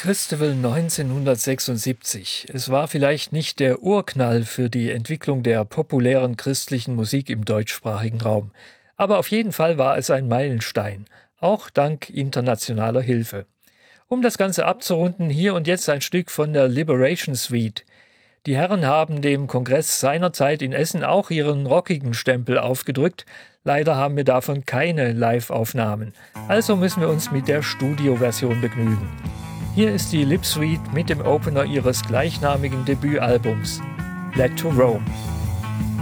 Christabel 1976. Es war vielleicht nicht der Urknall für die Entwicklung der populären christlichen Musik im deutschsprachigen Raum. Aber auf jeden Fall war es ein Meilenstein, auch dank internationaler Hilfe. Um das Ganze abzurunden, hier und jetzt ein Stück von der Liberation Suite. Die Herren haben dem Kongress seinerzeit in Essen auch ihren rockigen Stempel aufgedrückt. Leider haben wir davon keine Live-Aufnahmen. Also müssen wir uns mit der Studioversion begnügen. Hier ist die Lip Suite mit dem Opener ihres gleichnamigen Debütalbums, Led to Rome.